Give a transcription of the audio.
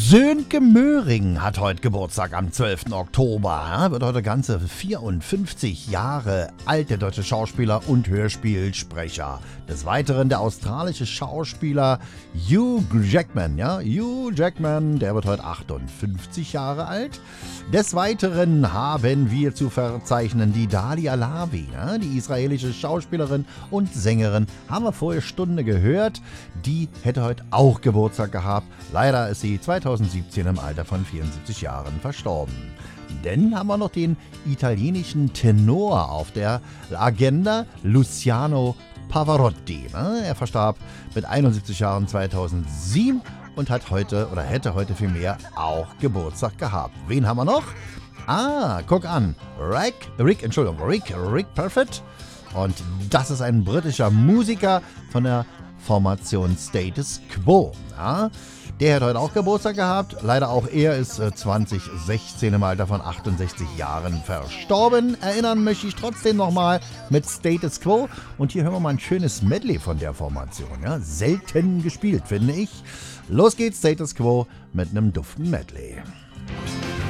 Sönke Möhring hat heute Geburtstag am 12. Oktober. Ja, wird heute ganze 54 Jahre alt, der deutsche Schauspieler und Hörspielsprecher. Des Weiteren der australische Schauspieler Hugh Jackman. Ja, Hugh Jackman, der wird heute 58 Jahre alt. Des Weiteren haben wir zu verzeichnen die Dalia Lavi, ja, die israelische Schauspielerin und Sängerin. Haben wir vorher Stunde gehört. Die hätte heute auch Geburtstag gehabt. Leider ist sie 2017 im Alter von 74 Jahren verstorben. Dann haben wir noch den italienischen Tenor auf der Agenda, Luciano Pavarotti. Er verstarb mit 71 Jahren 2007 und hat heute oder hätte heute vielmehr auch Geburtstag gehabt. Wen haben wir noch? Guck an. Rick Parfitt. Und das ist ein britischer Musiker von der Formation Status Quo. Ja, der hat heute auch Geburtstag gehabt. Leider auch er ist 2016 im Alter von 68 Jahren verstorben. Erinnern möchte ich trotzdem nochmal mit Status Quo. Und hier hören wir mal ein schönes Medley von der Formation. Ja, selten gespielt, finde ich. Los geht's, Status Quo mit einem duften Medley.